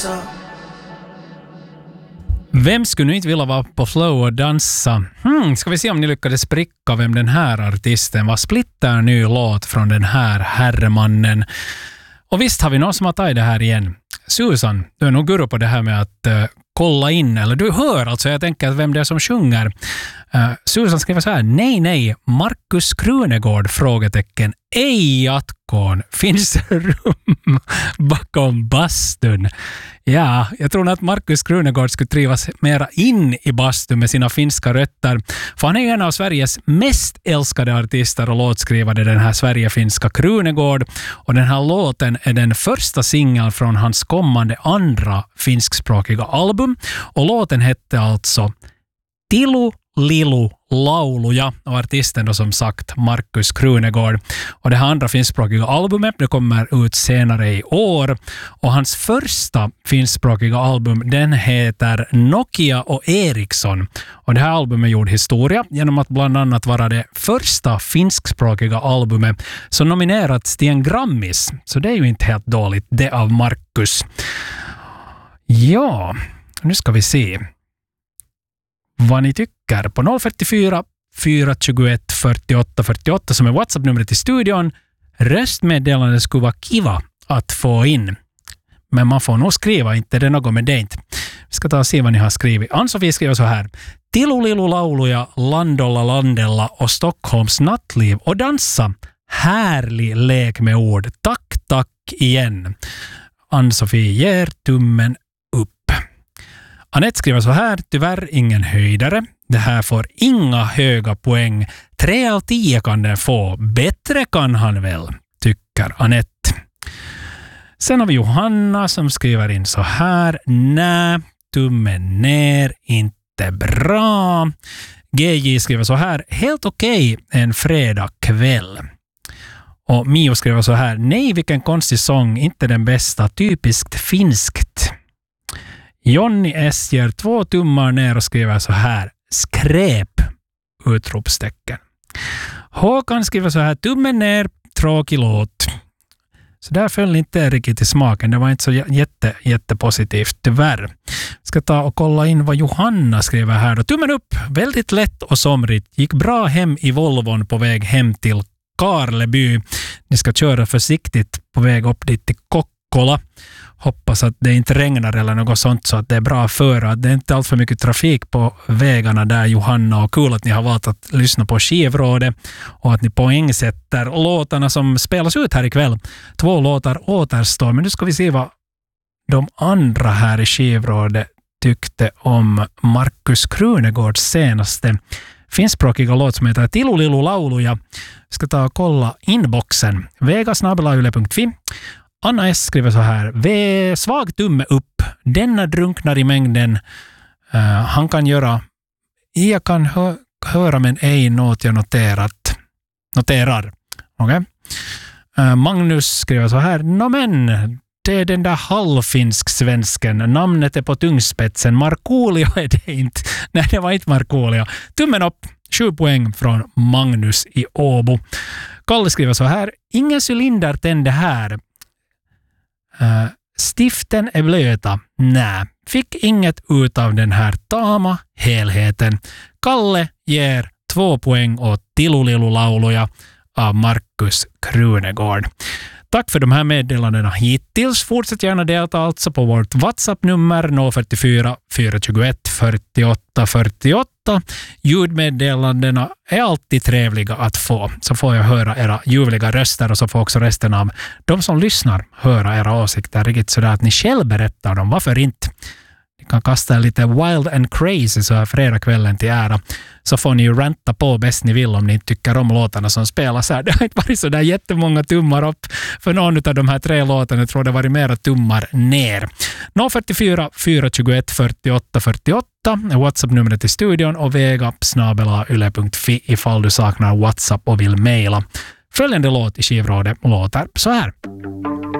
Vem skulle nu inte vilja vara på flow och dansa? Ska vi se om ni lyckades pricka vem den här artisten var. Splitter ny låt från den här herremannen. Och visst har vi någon som har tagit det här igen. Susan, du är nog guru på det här med att kolla in, eller du hör alltså, jag tänker att vem det är som sjunger. Susan skriver så här: nej, Markus Krunegård, frågetecken, ej Jatkon, finns det rum bakom bastun? Ja, jag tror att Markus Krunegård skulle trivas mera in i bastun med sina finska rötter, för han är en av Sveriges mest älskade artister och låtskrivare, den här Sverige-finska Krunegård, och den här låten är den första singeln från hans kommande andra finskspråkiga album, och låten hette alltså Tilu Lilu lauluja, och artisten då som sagt Markus Krunegård. Och det här andra finskspråkiga albumet, det kommer ut senare i år, och hans första finskspråkiga album, den heter Nokia och Ericsson, och det här albumet gjorde historia genom att bland annat vara det första finskspråkiga albumet som nominerats till en Grammis, så det är ju inte helt dåligt det av Markus. Ja, nu ska vi se vad ni tycker på 044 421 48 48 som är WhatsApp-numret till studion. Röstmeddelande skulle vara kiva att få in. Men man får nog skriva, inte det något med det inte. Vi ska ta och se vad ni har skrivit. Ann-Sofie skriver så här: Tilulilu lauluja, Landolla landella och Stockholms nattliv och dansa. Härlig lek med ord. Tack igen. Ann-Sofie ger tummen upp. Anette skriver så här: tyvärr ingen höjdare. Det här får inga höga poäng. 3 av 10 kan den få. Bättre kan han väl, tycker Anette. Sen har vi Johanna som skriver in så här: nej, tummen ner, inte bra. GJ skriver så här: helt okej en fredag kväll. Och Mio skriver så här: nej, vilken konstig sång, inte den bästa, typiskt finskt. Jonny S ger 2 tummar ner och skriver så här: skräp! Utropstecken. Håkan skriver så här: tummen ner, tråkig låt. Så där föll inte riktigt i smaken. Det var inte så jättepositivt, tyvärr. Ska ta och kolla in vad Johanna skriver här då. Tummen upp, väldigt lätt och somrigt. Gick bra hem i Volvon på väg hem till Karleby. Ni ska köra försiktigt på väg upp dit till Kokkola. Hoppas att det inte regnar eller något sånt, så att det är bra för att det är inte allt för mycket trafik på vägarna där, Johanna, och kul att ni har valt att lyssna på Skivrådet och att ni poängsätter låtarna som spelas ut här ikväll. 2 låtar återstår, men nu ska vi se vad de andra här i Skivrådet tyckte om Markus Krunegårds senaste finskspråkiga låt som heter Tilulilu lauluja. Vi ska ta och kolla inboxen. vegasnabelayle.fi. Anna S skriver så här: svag tumme upp. Denna drunknar i mängden. Han kan göra. Jag kan höra men ej något jag noterar. Okay. Magnus skriver så här: men det är den där halvfinsk svensken. Namnet är på tungspetsen. Markoolio är det inte. Nej, det var inte Markoolio. Tummen upp. 7 poäng från Magnus i Åbo. Kalle skriver så här: ingen cylinder tände här. Stiften är blöta. Nej, fick inget ut av den här tama helheten. Kalle ger 2 poäng åt Tilulilu lauluja av Markus Krunegård. Tack för de här meddelandena hittills. Fortsätt gärna delta alltså på vårt WhatsApp-nummer 044 421 48 48. Ljudmeddelandena är alltid trevliga att få. Så får jag höra era ljuvliga röster och så får också resten av de som lyssnar höra era åsikter. Riktigt sådär att ni själv berättar dem. Varför inte? Ni kan kasta lite wild and crazy så här fredagskvällen till ära. Så får ni ju ranta på bäst ni vill om ni tycker om låtarna som spelas här. Det har inte varit så där jättemånga tummar upp för någon av de här 3 låtarna. Jag tror det var mera tummar ner. 044 421 48 48 WhatsApp-numret i studion och vega@yle.fi ifall du saknar WhatsApp och vill mejla. Följande låt i Skivrådet låter så här.